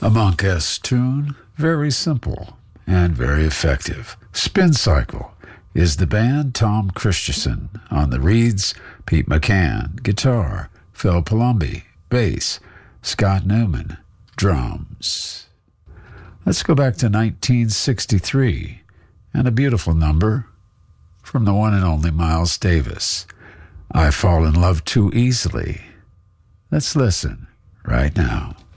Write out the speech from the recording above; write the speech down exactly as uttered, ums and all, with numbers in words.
A Monk S tune, very simple and very effective. Spin Cycle is the band. Tom Christensen on the reeds, Pete McCann, guitar, Phil Palumbi, bass, Scott Newman, drums. Let's go back to nineteen sixty-three and a beautiful number from the one and only Miles Davis. I Fall in Love Too Easily. Let's listen right now.